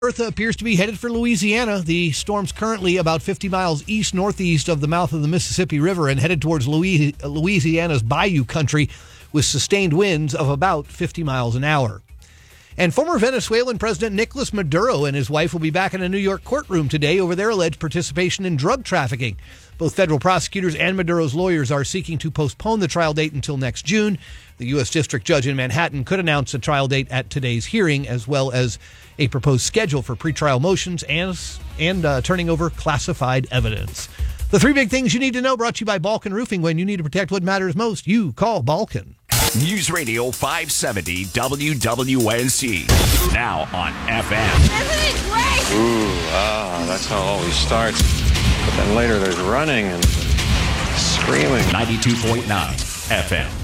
Bertha appears to be headed for Louisiana. The storm's currently about 50 miles east-northeast of the mouth of the Mississippi River and headed towards Louisiana's bayou country with sustained winds of about 50 miles an hour. And former Venezuelan President Nicolas Maduro and his wife will be back in a New York courtroom today over their alleged participation in drug trafficking. Both federal prosecutors and Maduro's lawyers are seeking to postpone the trial date until next June. The U.S. District Judge in Manhattan could announce a trial date at today's hearing, as well as a proposed schedule for pretrial motions and turning over classified evidence. The three big things you need to know, brought to you by Balkan Roofing. When you need to protect what matters most, you call Balkan. News Radio 570 WWNC. Now on FM. Isn't it great? Ooh, that's how it always starts. But then later there's running and screaming. 92.9 FM.